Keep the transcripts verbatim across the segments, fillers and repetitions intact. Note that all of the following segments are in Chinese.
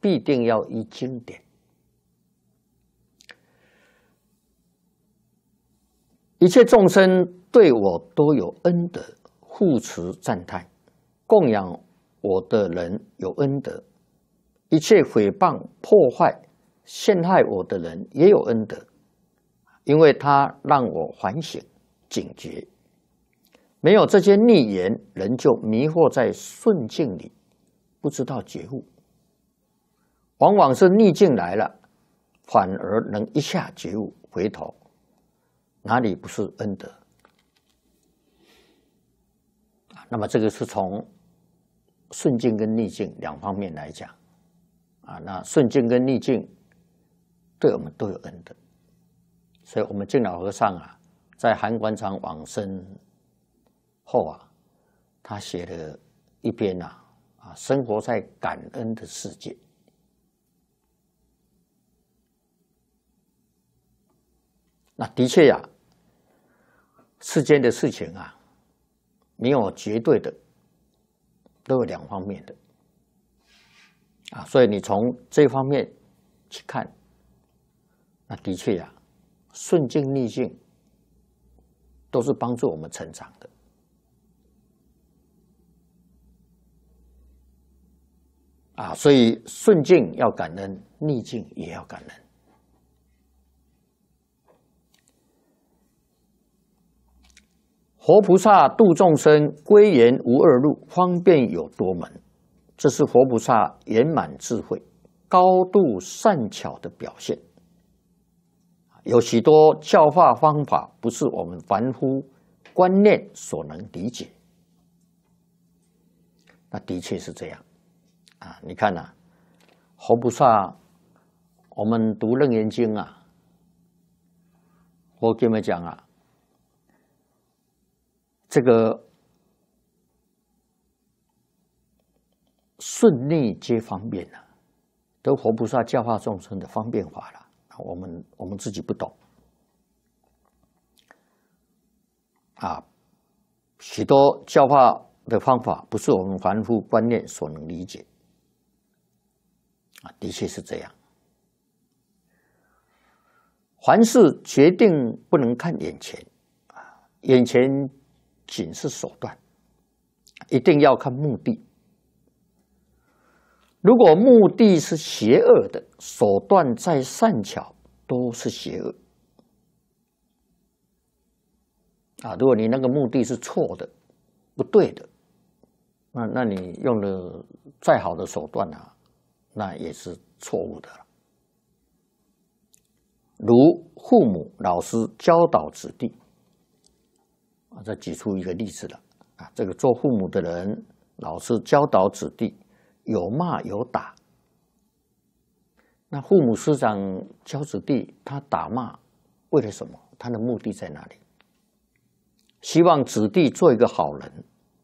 必定要依经典。一切众生对我都有恩德，护持赞叹，供养我的人有恩德；一切诽谤、破坏、陷害我的人也有恩德，因为他让我反省、警觉。没有这些逆言，人就迷惑在顺境里，不知道觉悟。往往是逆境来了，反而能一下觉悟，回头，哪里不是恩德？那么这个是从顺境跟逆境两方面来讲啊。那顺境跟逆境对我们都有恩德，所以我们净老和尚啊，在韩馆长往生后啊，他写了一篇啊啊，生活在感恩的世界。那的确呀、啊，世间的事情啊，没有绝对的，都有两方面的啊，所以你从这方面去看，那的确呀、啊，顺境逆境都是帮助我们成长的。啊，所以顺境要感恩，逆境也要感恩。活菩萨度众生，归元无二路，方便有多门。这是活菩萨圆满智慧、高度善巧的表现。有许多教化方法，不是我们凡夫观念所能理解。那的确是这样啊！你看啊，活菩萨，我们读《楞严经》啊，我跟你们讲啊。这个顺逆皆方便啊，都活菩萨教化众生的方便法了。我们我们自己不懂啊，许多教化的方法不是我们凡夫观念所能理解啊，的确是这样。凡事决定不能看眼前啊，眼前仅是手段，一定要看目的。如果目的是邪恶的，手段再善巧都是邪恶啊！如果你那个目的是错的、不对的，那那你用了再好的手段啊，那也是错误的了。如父母、老师教导子弟。再举出一个例子了啊！这个做父母的人，老师教导子弟，有骂有打。那父母师长教子弟，他打骂为了什么？他的目的在哪里？希望子弟做一个好人，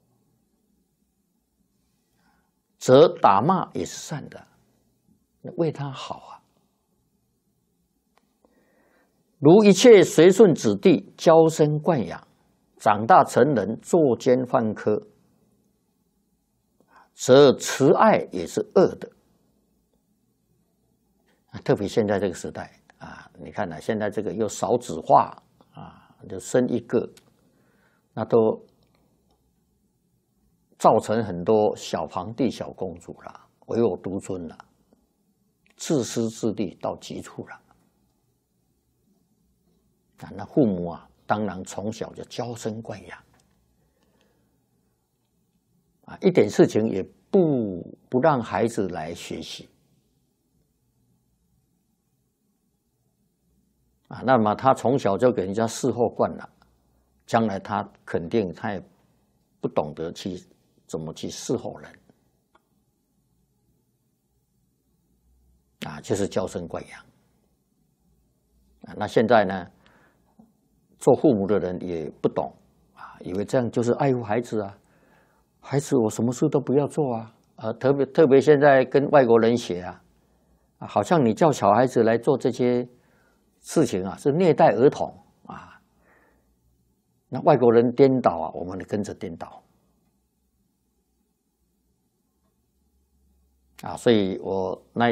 则打骂也是善的，为他好啊。如一切随顺子弟，娇生惯养。长大成人，作奸犯科，则慈爱也是恶的。特别现在这个时代啊，你看呢、啊，现在这个又少子化啊，就生一个，那都造成很多小皇帝、小公主啦，唯我独尊啦，自私自利到极处了。啊，那父母啊。当然，从小就娇生惯养啊，一点事情也不不让孩子来学习啊。那么他从小就给人家伺候惯了，将来他肯定他也不懂得去怎么去伺候人啊，就是娇生惯养啊。那现在呢？做父母的人也不懂啊，以为这样就是爱护孩子啊，孩子我什么事都不要做啊，呃，特别特别现在跟外国人学啊，啊，好像你叫小孩子来做这些事情啊，是虐待儿童啊。那外国人颠倒啊，我们也跟着颠倒啊，所以我那。